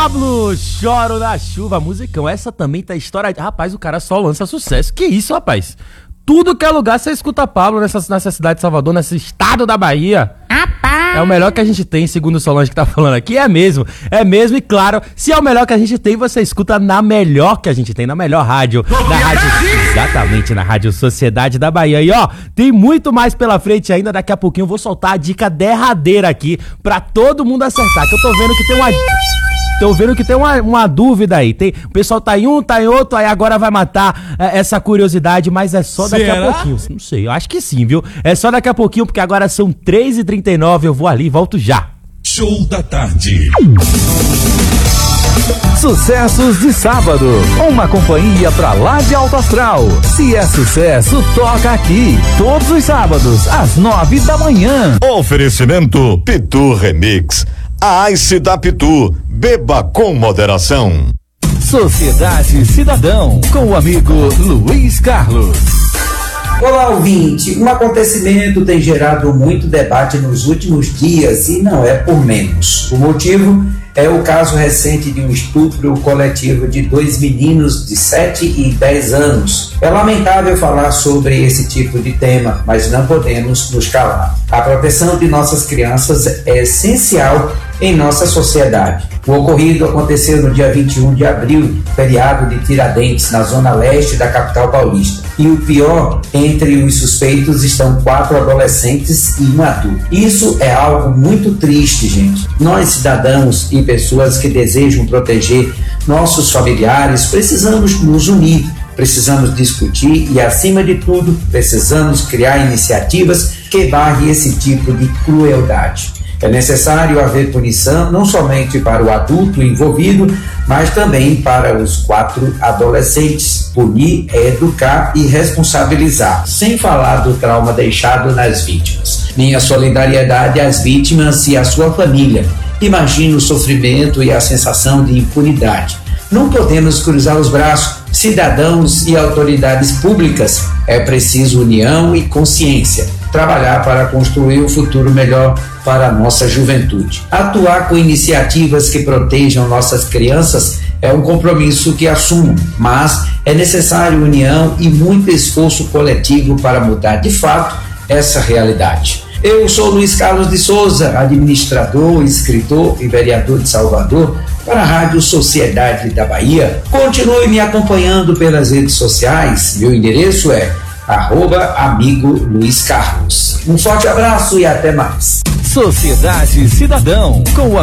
Pablo, Choro na Chuva, musicão. Essa também tá história. Rapaz, o cara só lança sucesso. Que isso, rapaz? Tudo que é lugar você escuta Pablo nessa cidade de Salvador, nesse estado da Bahia. Rapaz! É o melhor que a gente tem, segundo o Solange que tá falando aqui. É mesmo, e claro, se é o melhor que a gente tem, você escuta na melhor que a gente tem, na melhor rádio. Na rádio, exatamente, na Rádio Sociedade da Bahia. E ó, tem muito mais pela frente ainda, daqui a pouquinho eu vou soltar a dica derradeira aqui pra todo mundo acertar, que eu tô vendo que tem uma dúvida aí. O pessoal tá em um, tá em outro, aí agora vai matar essa curiosidade, mas é só daqui a pouquinho. Não sei, eu acho que sim, viu? É só daqui a pouquinho, porque agora são 3h39, eu vou ali e volto já. Show da tarde. Sucessos de sábado. Uma companhia pra lá de alto astral. Se é sucesso, toca aqui. Todos os sábados, às 9 da manhã. Oferecimento Pitu Remix. A Ice da Pitu. Beba com moderação. Sociedade Cidadão, com o amigo Luiz Carlos. Olá, ouvinte. Um acontecimento tem gerado muito debate nos últimos dias e não é por menos. O motivo é o caso recente de um estupro coletivo de 2 meninos de 7 e 10 anos. É lamentável falar sobre esse tipo de tema, mas não podemos nos calar. A proteção de nossas crianças é essencial em nossa sociedade. O ocorrido aconteceu no dia 21 de abril, feriado de Tiradentes, na zona leste da capital paulista. E o pior, entre os suspeitos estão 4 adolescentes e um adulto. Isso é algo muito triste, gente. Nós, cidadãos e pessoas que desejam proteger nossos familiares, precisamos nos unir, precisamos discutir e, acima de tudo, precisamos criar iniciativas que barrem esse tipo de crueldade. É necessário haver punição não somente para o adulto envolvido, mas também para os 4 adolescentes. Punir é educar e responsabilizar, sem falar do trauma deixado nas vítimas. Minha solidariedade às vítimas e à sua família. Imagino o sofrimento e a sensação de impunidade. Não podemos cruzar os braços. Cidadãos e autoridades públicas, é preciso união e consciência. Trabalhar para construir um futuro melhor para a nossa juventude. Atuar com iniciativas que protejam nossas crianças é um compromisso que assumo, mas é necessário união e muito esforço coletivo para mudar de fato essa realidade. Eu sou Luiz Carlos de Souza, administrador, escritor e vereador de Salvador, para a Rádio Sociedade da Bahia. Continue me acompanhando pelas redes sociais. Meu endereço é @amigo Luiz Carlos. Um forte abraço e até mais. Sociedade Cidadão, com o